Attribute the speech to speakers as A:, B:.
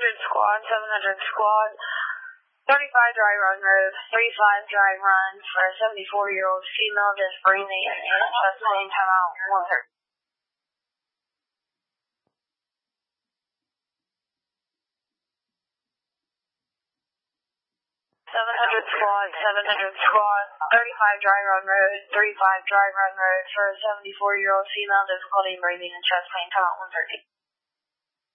A: squad, 700 squad, 35 dry run road, 35 dry run for a 74-year-old female just breathing and chest pain, timeout 130. 700 squad, 35 dry run road, 35 dry run road for a 74-year-old female difficulty in breathing and chest pain, timeout 130.